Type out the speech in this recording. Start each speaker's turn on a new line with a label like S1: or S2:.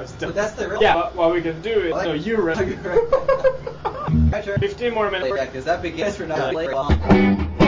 S1: it's done.
S2: But that's the real.
S1: Yeah, but what we can do is, no, you run.
S2: 15
S1: more minutes.
S2: Because that begins for not.